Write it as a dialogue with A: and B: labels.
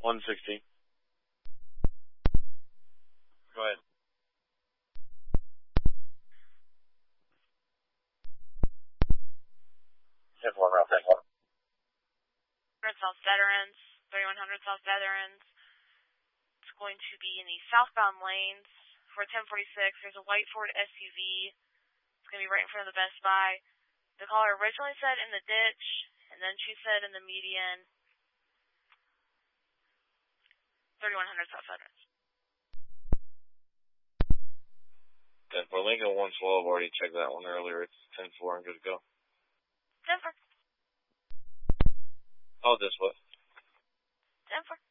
A: 116. Go ahead. Route 10.
B: South Veterans, 3100 South Veterans. It's going to be in the southbound lanes for 1046. There's a white Ford SUV. It's going to be right in front of the Best Buy. The caller originally said in the ditch, and then she said in the median. 3100 South Veterans.
A: 10-4 Lincoln, 112. Already checked that one earlier. It's 10-4 and good to go.
B: 10-4.
A: Oh, this what?
B: 10-4.